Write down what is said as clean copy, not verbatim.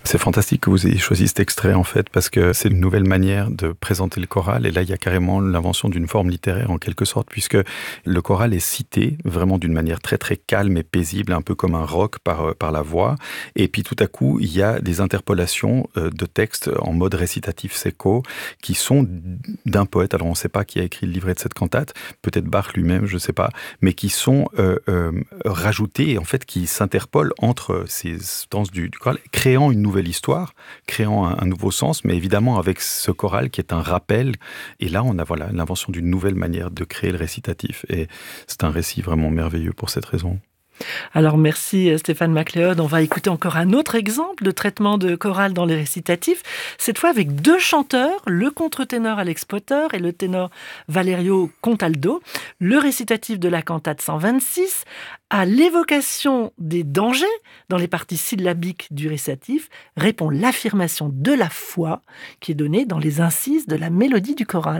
C'est fantastique que vous ayez choisi cet extrait, en fait, parce que c'est une nouvelle manière de présenter le choral. Et là, il y a carrément l'invention d'une forme littéraire, en quelque sorte, puisque le choral est cité vraiment d'une manière très, très calme et paisible, un peu comme un rock par la voix. Et puis, tout à coup, il y a des interpolations de textes en mode récitatif secco qui sont d'un poète. Alors, on ne sait pas qui a écrit le livret de cette cantate, peut-être Bach lui-même, je ne sais pas, mais qui sont rajoutés, et en fait, qui s'interpolent entre ces stances du choral, créant une nouvelle histoire, créant un nouveau sens, mais évidemment avec ce choral qui est un rappel. Et là, on a l'invention d'une nouvelle manière de créer le récitatif. Et c'est un récit vraiment merveilleux pour cette raison. Alors merci Stéphane MacLeod. On va écouter encore un autre exemple de traitement de chorale dans les récitatifs, cette fois avec deux chanteurs, le contre-ténor Alex Potter et le ténor Valerio Contaldo. Le récitatif de la cantate 126 à l'évocation des dangers dans les parties syllabiques du récitatif répond l'affirmation de la foi qui est donnée dans les incises de la mélodie du choral.